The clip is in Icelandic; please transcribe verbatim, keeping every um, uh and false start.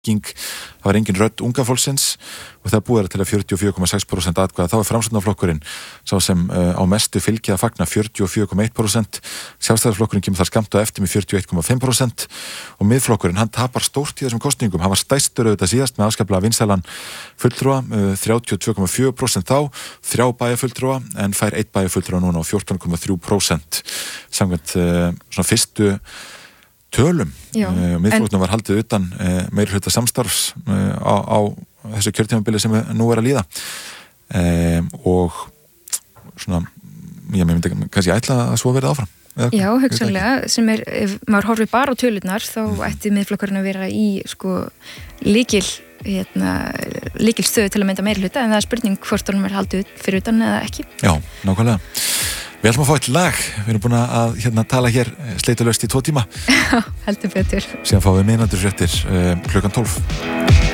Samfylking, það var engin rödd unga fólksins og það búið til að fjörutíu og fjögur komma sex prósent atkvæða. Þá er Framsóknarflokkurinn sá sem uh, á mestu fylgi að fagna fjörutíu og fjögur komma eitt prósent. Sjálfstæðisflokkurinn kemur þar skammt á eftir með fjörutíu og eitt komma fimm prósent og Miðflokkurinn, hann tapar stórt í þessum kosningum. Hann var stærstur auðvitað síðast með afskaplega vinsælan fulltrúa, uh, þrjátíu og tvö komma fjögur prósent þá, þrjá bæjarfulltrúa en fær einn bæjarfulltrúa núna á fjórtán komma þrjú prósent. Samkvæmt uh, svona fyrstu tölum. Uh, Miðflokknum var haldið utan uh, meirihluta samstarfs uh, á, á þessu kjörtímabili sem nú er að líða. Um, og svona, ég myndi kannski ætla að svo verið áfram. Eða, Já, hugsanlega, sem er, ef maður horfir bara á tölurnar, þá mm. ætti Miðflokkurinn að vera í, sko, líkil, hérna, líkil stöðu til að mynda meirihluta, en það er spurning hvort honum er haldið fyrir utan eða ekki. Já, nákvæmlega. Við ætlum að fá eitt lag, við erum búin að hérna, tala hér sleitulaust í tvo tíma. Já, heldur betur. Síðan fáum við miðnættursfréttir uh, klukkan tólf.